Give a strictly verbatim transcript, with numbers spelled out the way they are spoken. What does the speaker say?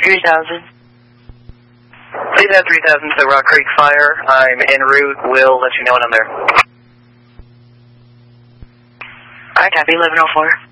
three thousand. Please add three thousand to Rock Creek Fire. I'm en route. We'll let you know when I'm there. Alright, copy, eleven oh four.